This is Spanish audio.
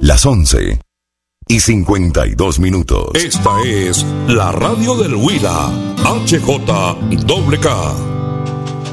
Las 11:52. Esta es la radio del Huila, HJWK.